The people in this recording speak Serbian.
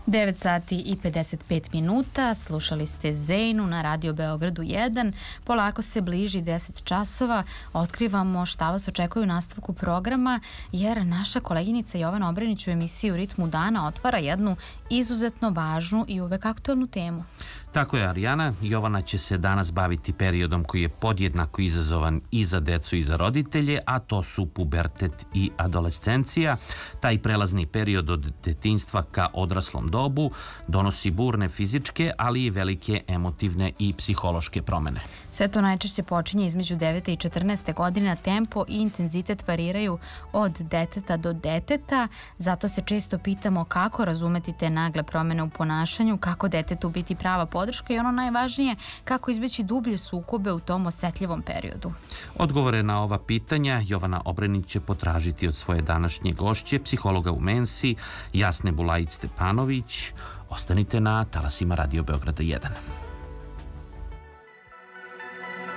9 sati i 55 minuta, slušali ste Zejnu na Radio Beogradu 1. Polako se bliži 10 časova, otkrivamo šta vas očekuje u nastavku programa, jer naša koleginica Jovana Obrenić u emisiji U ritmu dana otvara jednu izuzetno važnu i uvek aktuelnu temu. Tako je, Arijana. Jovana će se danas baviti periodom koji je podjednako izazovan i za decu i za roditelje, a to su pubertet i adolescencija. Taj prelazni period od detinjstva ka odraslom dobu donosi burne fizičke, ali i velike emotivne i psihološke promene. Sve to najčešće počinje između 9. i 14. godine, a tempo i intenzitet variraju od deteta do deteta, zato se često pitamo kako razumeti te nagle promene u ponašanju, kako detetu biti prava podrška i ono najvažnije, kako izbeći dublje sukobe u tom osetljivom periodu. Odgovore na ova pitanja Jovana Obrenić će potražiti od svoje današnje gošće, psihologa u Mensi, Jasne Bulajić Stepanović. Ostanite na talasima Radio Beograda 1.